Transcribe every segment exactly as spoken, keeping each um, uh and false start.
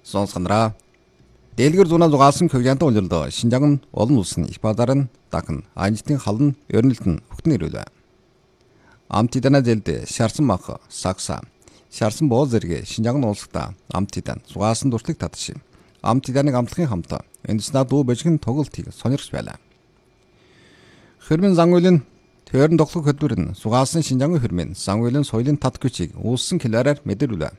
Сонсгонраа. Дэлгэр зунаа зугаасан көглянтан улирлоо Шинжаан нь олон улсын их базарын дагн анжтын халан өрнөлтөн хөхтөн ирүүлвэ. Амтидана зэлдэ шарсан мах сакса шарсан боо зэрэг Шинжаан улстай амтидан зугаасан дуршлыг татши. Амтиданыг амтлахын хамтаа эндснаа дүү бэжгэн тоглолтыг сонирхож байлаа. Хөрмөн зангуйлын төрөн тоглох хөдөлмөр нь зугаасан Шинжаан хөрмөн зангуйлын соёлын тат хүчийг үүссэн хэлээрээр мэдэрвэ.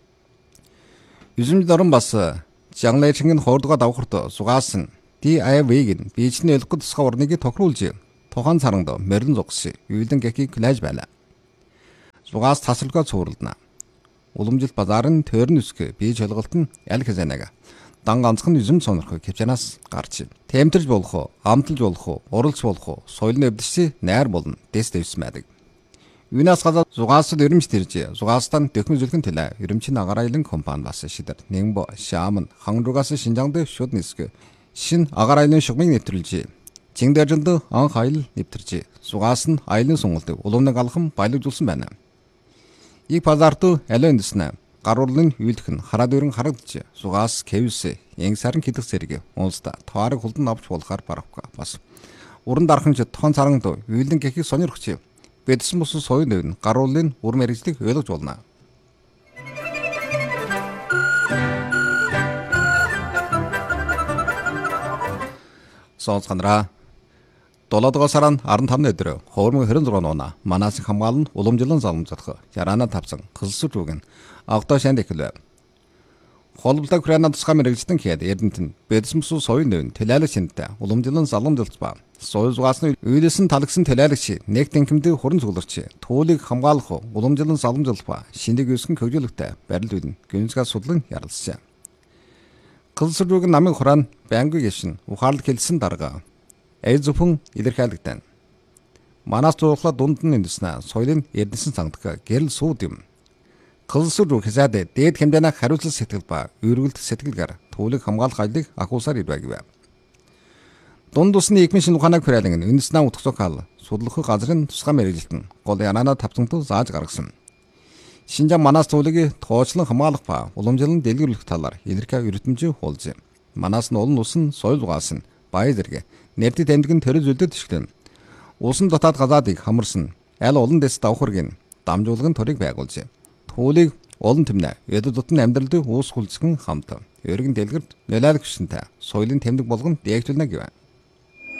Юзэмд орон бас Жанлайчгийн хоордгоо давхарт зугаасан ди ай вэгийн бичний элгүүд тусгай урныг тохируулж тухайн царанд морин зогссон юйлэн гэхийг клаж байлаа. Зугаас тасралгаа цууралдана. Уламжилт базар нь төрн үсг бие чөлгөлт нь аль хэзэнэг дан ганцхан юзэм сонирхог хөвчнаас гарч тэмтэрж болох уу, амталж болох уу, уралж болох уу, соёлын өвдөсч найр болно дэс дэвс байдаг. Юунаас гадаа зугаасд өрөмж тэрж зугаастан дөхмөн зүлгэн тэлэ өрөмчийн агараайлан компани бас шидэр нэгбо шаамн хангругаас Шинжаанд шууд нисгэ шин агараайлан шугмыг нэвтрүүлж Жингдэжэнд анх айл нэвтэрж зугаас нь айлын сонголт улууныг алхам баялагжуулсан байна. И пазарт алиндснэ гаруулын үйлдэх нь хараад өрн харагдж зугаас кевс янг сарын хидэх зэрэг унста таарыг хулдан авч болохаар баравка бас уран дархамж тохон царанд үйлдэн гэхийг сонирхч Бэдсэн бус соёл нэвн гаруулын ур мэргэжлийг ойлгож болно. Сонсгонраа. долоодугаар сарын арван тавны өдөр ховрмог хорин зураг нуна манаас хамгаалан уламжлан заламжлах яраана тавсан кызсүр рүүгэн авто шанд эхлэв. Холболтой Украина тусгай мэргэжлэн хэд эрдэнтэн бэдсэн бус соёл нэвн тэлэлэг шинтэ уламжлан заламжлалт ба соёл зугаасны үйлсэн талагсан тэлэлекч нэг тэнхимдэг хуран цугларч туулыг хамгаалах уламжлан заламжлалт ба шинийг өсгөн хөгжүүлэлттэй барил үйн гүнзгээс судлан ярилцсан. Кызсүрүүг намын хураан байнгын гişин ухаалт хэлсэн дарга эй зөвхөн илэрхийлэгдэн. Манаас зуухла дунд нь эндснэ соёлын эрдэнэсэн цангадах гэрэл сууд юм. Кызсүрүүг хэсэд дээд хэмжээний хариуцлал сэтгэл ба өргөлт сэтгэлгээр туулыг хамгаалах ажлыг ахуусаар ирвэ гэв. Дунд усны экмэн шин ухаанаг хүрээлэн үндэснээ утгасокал судлах газрын тусгай мэргэжилтэн гол янаана тавцамтал зааж гаргасан. Шинжаан манаас туулыг тоочлон хамгаалах ба уламжлан дэлгэрүүлэх талаар илэрхий өртөмж хуулж. Манаас нь олон усан соёл зугаасан бай зэрэг нэрдэд амьдгэн төрөл зүйлд төшлөн. Усан дотоод газаадыг хамарсан аль олон дэс давхаргийн дамжуулгын төрийг байгуулж. Туулыг олон тэмнэ эд дутан амьдралд уус хүлцгэн хамт өргөн дэлгэрд нөлөөлөх хүчтэй соёлын тэмдэг болгон дээгтүүлнэ гэв.